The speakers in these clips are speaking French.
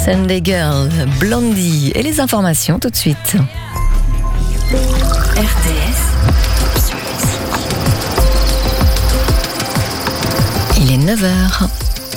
Sunday Girl, Blondie et les informations tout de suite. RTS. Il est 9h.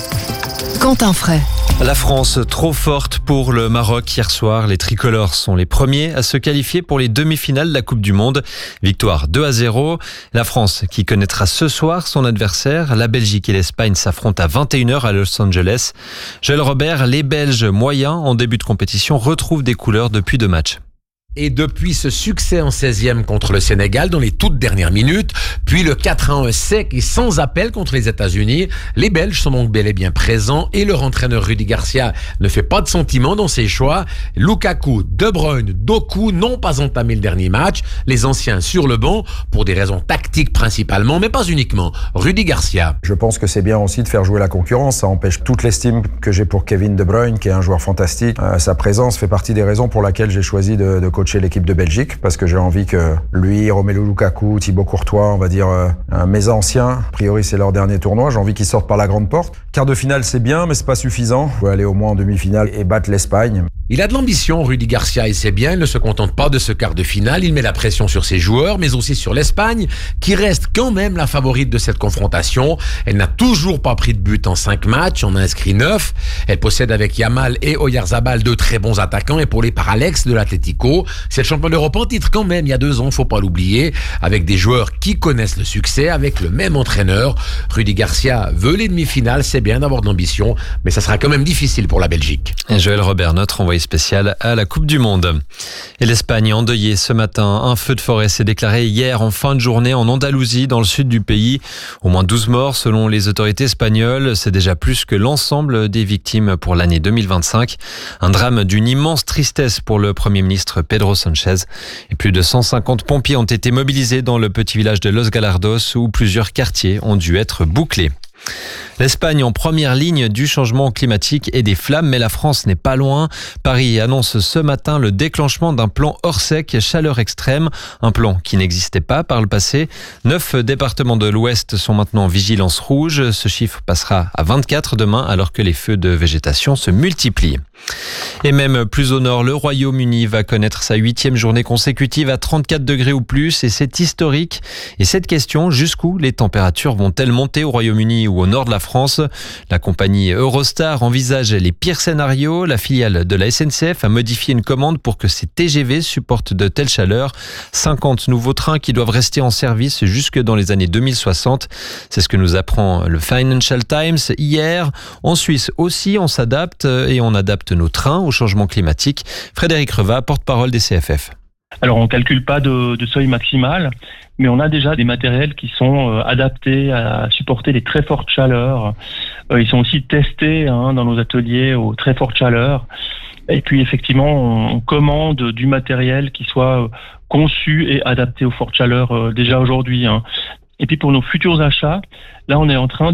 Quentin Fray. La France trop forte pour le Maroc hier soir. Les tricolores sont les premiers à se qualifier pour les demi-finales de la Coupe du Monde. Victoire 2-0. La France qui connaîtra ce soir son adversaire. La Belgique et l'Espagne s'affrontent à 21h à Los Angeles. Joël Robert, les Belges moyens en début de compétition retrouvent des couleurs depuis 2 matchs. Et depuis ce succès en 16e contre le Sénégal dans les toutes dernières minutes, puis le 4-1 sec et sans appel contre les États-Unis, les Belges sont donc bel et bien présents et leur entraîneur Rudy Garcia ne fait pas de sentiment dans ses choix. Lukaku, De Bruyne, Doku n'ont pas entamé le dernier match, les anciens sur le banc pour des raisons tactiques principalement, mais pas uniquement. Rudy Garcia. Je pense que c'est bien aussi de faire jouer la concurrence, ça empêche toute l'estime que j'ai pour Kevin De Bruyne, qui est un joueur fantastique. Sa présence fait partie des raisons pour lesquelles j'ai choisi de coacher l'équipe de Belgique, parce que j'ai envie que lui, Romelu Lukaku, Thibaut Courtois, on va dire mes anciens, a priori c'est leur dernier tournoi, j'ai envie qu'ils sortent par la grande porte. Quart de finale c'est bien, mais c'est pas suffisant. Il faut aller au moins en demi-finale et battre l'Espagne. Il a de l'ambition, Rudy Garcia, et c'est bien, il ne se contente pas de ce quart de finale, il met la pression sur ses joueurs, mais aussi sur l'Espagne, qui reste quand même la favorite de cette confrontation. Elle n'a toujours pas pris de but en 5 matchs, on a inscrit 9. Elle possède avec Yamal et Oyarzabal 2 très bons attaquants, épaulés par Alex de l'Atlético. C'est le champion d'Europe en titre quand même, il y a 2 ans, faut pas l'oublier, avec des joueurs qui connaissent le succès, avec le même entraîneur. Rudy Garcia veut les demi-finales, c'est bien d'avoir de l'ambition, mais ça sera quand même difficile pour la Belgique. Et Joël Robert, notre envoyé spécial à la Coupe du Monde. Et l'Espagne endeuillée ce matin. Un feu de forêt s'est déclaré hier en fin de journée en Andalousie, dans le sud du pays. Au moins 12 morts selon les autorités espagnoles. C'est déjà plus que l'ensemble des victimes pour l'année 2025. Un drame d'une immense tristesse pour le Premier ministre Pedro Sanchez. Et plus de 150 pompiers ont été mobilisés dans le petit village de Los Galardos où plusieurs quartiers ont dû être bouclés. L'Espagne en première ligne du changement climatique et des flammes, mais la France n'est pas loin. Paris annonce ce matin le déclenchement d'un plan Orsec chaleur extrême, un plan qui n'existait pas par le passé. 9 départements de l'Ouest sont maintenant en vigilance rouge. Ce chiffre passera à 24 demain alors que les feux de végétation se multiplient. Et même plus au nord, le Royaume-Uni va connaître sa 8e journée consécutive à 34 degrés ou plus et c'est historique. Et cette question, jusqu'où les températures vont-elles monter au Royaume-Uni ou au nord de la France? La compagnie Eurostar envisage les pires scénarios. La filiale de la SNCF a modifié une commande pour que ces TGV supportent de telles chaleurs. 50 nouveaux trains qui doivent rester en service jusque dans les années 2060. C'est ce que nous apprend le Financial Times hier. En Suisse aussi, on s'adapte et on adapte nos trains au changement climatique. Frédéric Reva, porte-parole des CFF. Alors on ne calcule pas de seuil maximal, mais on a déjà des matériels qui sont adaptés à supporter les très fortes chaleurs. Ils sont aussi testés dans nos ateliers aux très fortes chaleurs. Et puis effectivement, on commande du matériel qui soit conçu et adapté aux fortes chaleurs déjà aujourd'hui. Et puis pour nos futurs achats, là on est en train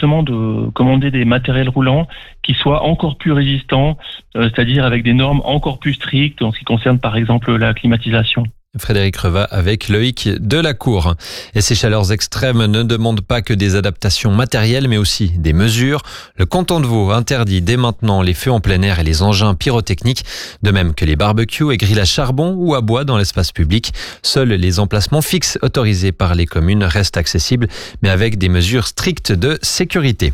de commander des matériels roulants qui soient encore plus résistants, c'est-à-dire avec des normes encore plus strictes en ce qui concerne par exemple la climatisation. Frédéric Reva avec Loïc Delacour. Et ces chaleurs extrêmes ne demandent pas que des adaptations matérielles, mais aussi des mesures. Le canton de Vaud interdit dès maintenant les feux en plein air et les engins pyrotechniques, de même que les barbecues et grilles à charbon ou à bois dans l'espace public. Seuls les emplacements fixes autorisés par les communes restent accessibles, mais avec des mesures strictes de sécurité.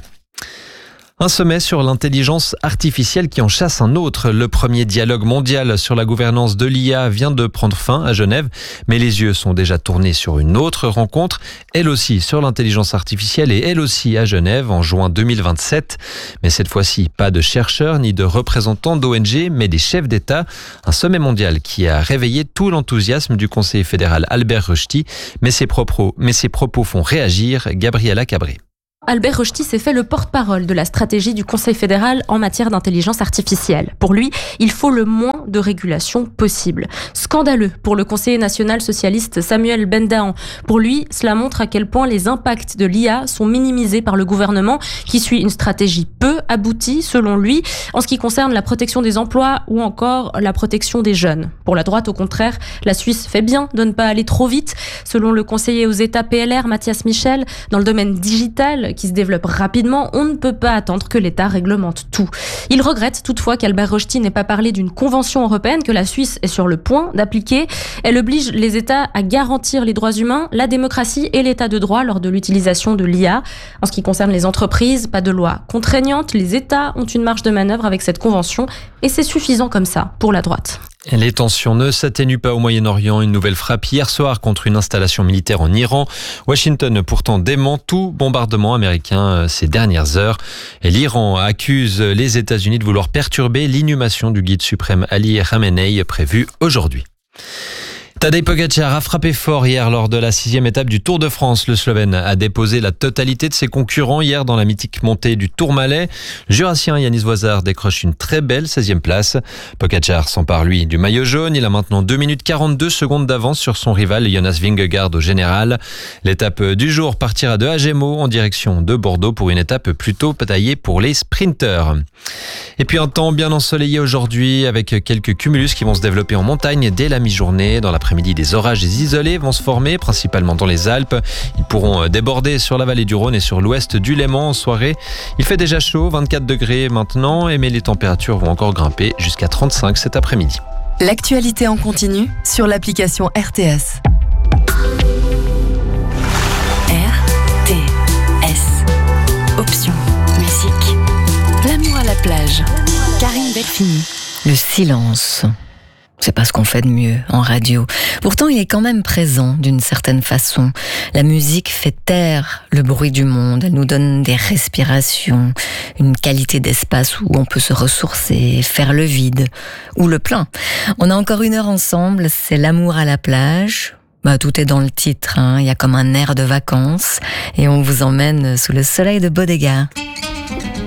Un sommet sur l'intelligence artificielle qui en chasse un autre. Le premier dialogue mondial sur la gouvernance de l'IA vient de prendre fin à Genève, mais les yeux sont déjà tournés sur une autre rencontre, elle aussi sur l'intelligence artificielle et elle aussi à Genève en juin 2027. Mais cette fois-ci, pas de chercheurs ni de représentants d'ONG, mais des chefs d'État. Un sommet mondial qui a réveillé tout l'enthousiasme du conseiller fédéral Albert Rochety, mais ses propos font réagir Gabriela Cabré. Albert Rochety s'est fait le porte-parole de la stratégie du Conseil fédéral en matière d'intelligence artificielle. Pour lui, il faut le moins de régulation possible. Scandaleux pour le conseiller national socialiste Samuel Bendahan. Pour lui, cela montre à quel point les impacts de l'IA sont minimisés par le gouvernement qui suit une stratégie peu aboutie, selon lui, en ce qui concerne la protection des emplois ou encore la protection des jeunes. Pour la droite, au contraire, la Suisse fait bien de ne pas aller trop vite. Selon le conseiller aux États PLR, Mathias Michel, dans le domaine digital, qui se développe rapidement, on ne peut pas attendre que l'État réglemente tout. Il regrette toutefois qu'Albert Rochety n'ait pas parlé d'une convention européenne que la Suisse est sur le point d'appliquer. Elle oblige les États à garantir les droits humains, la démocratie et l'état de droit lors de l'utilisation de l'IA. En ce qui concerne les entreprises, pas de loi contraignante. Les États ont une marge de manœuvre avec cette convention et c'est suffisant comme ça pour la droite. Les tensions ne s'atténuent pas au Moyen-Orient. Une nouvelle frappe hier soir contre une installation militaire en Iran. Washington pourtant dément tout bombardement américain ces dernières heures. Et l'Iran accuse les États-Unis de vouloir perturber l'inhumation du guide suprême Ali Khamenei prévue aujourd'hui. Tadej Pogačar a frappé fort hier lors de la 6e étape du Tour de France. Le Slovène a déposé la totalité de ses concurrents hier dans la mythique montée du Tourmalet. Le Jurassien Yanis Voisard décroche une très belle 16e place. Pogačar s'empare lui du maillot jaune. Il a maintenant 2 minutes 42 secondes d'avance sur son rival Jonas Vingegaard au général. L'étape du jour partira de Agemo en direction de Bordeaux pour une étape plutôt taillée pour les sprinteurs. Et puis un temps bien ensoleillé aujourd'hui avec quelques cumulus qui vont se développer en montagne dès la mi-journée. Dans l'après-midi, des orages isolés vont se former, principalement dans les Alpes. Ils pourront déborder sur la vallée du Rhône et sur l'ouest du Léman en soirée. Il fait déjà chaud, 24 degrés maintenant, mais les températures vont encore grimper jusqu'à 35 cet après-midi. L'actualité en continu sur l'application RTS. RTS. Option. Musique. L'amour à la plage. Karine Delphini. Le silence. C'est pas ce qu'on fait de mieux en radio. Pourtant, il est quand même présent d'une certaine façon. La musique fait taire le bruit du monde. Elle nous donne des respirations, une qualité d'espace où on peut se ressourcer, faire le vide ou le plein. On a encore 1 heure ensemble. C'est l'amour à la plage. Tout est dans le titre, hein. Il y a comme un air de vacances et on vous emmène sous le soleil de Bodega.